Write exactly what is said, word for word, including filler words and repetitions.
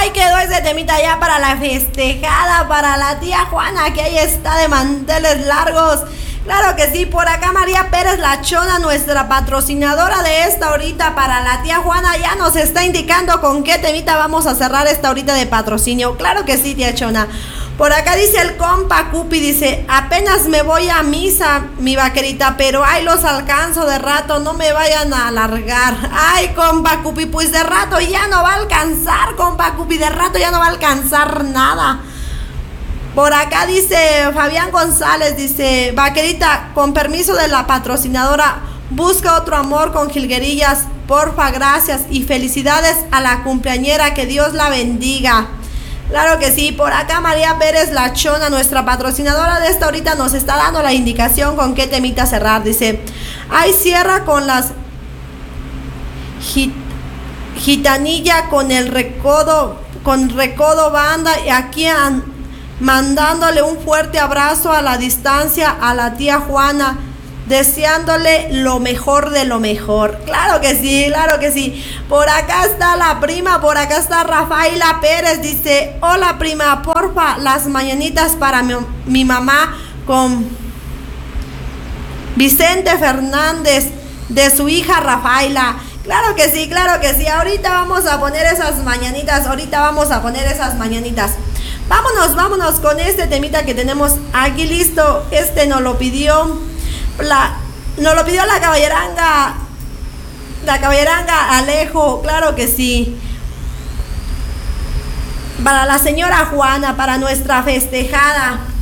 Ahí quedó ese temita ya para la festejada, para la tía Juana, que ahí está de manteles largos. Claro que sí, por acá María Pérez La Chona, nuestra patrocinadora de esta horita para la tía Juana, ya nos está indicando con qué temita vamos a cerrar esta horita de patrocinio. Claro que sí, tía Chona. Por acá dice el compa Cupi, dice, apenas me voy a misa, mi vaquerita, pero ahí los alcanzo de rato, no me vayan a alargar. Ay, compa Cupi, pues de rato ya no va a alcanzar, compa Cupi, de rato ya no va a alcanzar nada. Por acá dice Fabián González, dice, vaquerita, con permiso de la patrocinadora, busca otro amor con jilguerillas, porfa, gracias y felicidades a la cumpleañera, que Dios la bendiga. Claro que sí, por acá María Pérez La Chona, nuestra patrocinadora de esta ahorita, nos está dando la indicación con qué temita cerrar. Dice, ahí cierra con las git, gitanilla, con el recodo, con recodo banda, y aquí an, mandándole un fuerte abrazo a la distancia a la tía Juana, deseándole lo mejor de lo mejor. Claro que sí, claro que sí. Por acá está la prima, por acá está Rafaela Pérez, dice, hola prima, porfa, las mañanitas para mi, mi mamá con Vicente Fernández, de su hija Rafaela. Claro que sí, claro que sí. Ahorita vamos a poner esas mañanitas, ahorita vamos a poner esas mañanitas. Vámonos, vámonos con este temita que tenemos aquí listo. Este nos lo pidió La, nos lo pidió la caballeranga, la caballeranga Alejo, claro que sí. Para la señora Juana, para nuestra festejada.